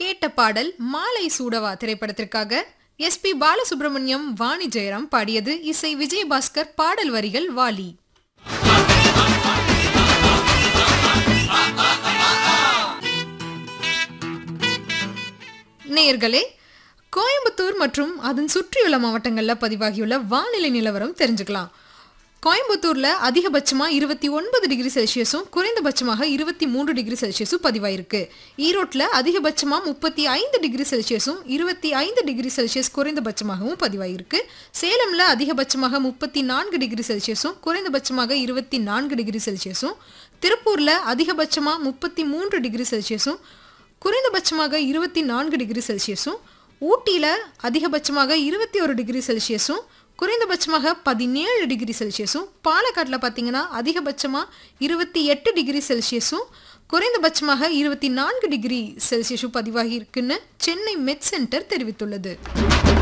கேட்ட பாடல் மாலை சூடவா திரைப்படத்திற்காக எஸ்பி பாலசுப்ரமணியம், வாணி ஜெயராம் பாடியது. இசை விஜயபாஸ்கர், பாடல் வரிகள் வாலி. நேயர்களே, கோயம்புத்தூர் மற்றும் அதன் சுற்றியுள்ள மாவட்டங்களில் பதிவாகியுள்ள வானிலை நிலவரம் தெரிஞ்சுக்கலாம். கோயம்புத்தூர்ல அதிகபட்சமா 29 டிகிரி செல்சியஸும் குறைந்தபட்சமாக 23 டிகிரி செல்சியஸும் பதிவாயிருக்கு. ஈரோட்டில் அதிகபட்சமா 35 டிகிரி செல்சியஸும் 25 டிகிரி செல்சியஸ் குறைந்தபட்சமாகவும் பதிவாயிருக்கு. சேலம்ல அதிகபட்சமாக 34 டிகிரி செல்சியஸும் குறைந்தபட்சமாக 24 டிகிரி செல்சியஸும், திருப்பூர்ல அதிகபட்சமா 33 டிகிரி செல்சியஸும் குறைந்தபட்சமாக 24 டிகிரி செல்சியஸும், ஊட்டியில அதிகபட்சமாக 21 டிகிரி செல்சியஸும் குறைந்தபட்சமாக 17 டிகிரி செல்சியஸும், பாலக்காட்டில் பார்த்தீங்கன்னா அதிகபட்சமாக 28 டிகிரி செல்சியஸும் குறைந்தபட்சமாக 24 டிகிரி செல்சியஸும் பதிவாகி இருக்குன்னு சென்னை மெட் சென்டர் தெரிவித்துள்ளது.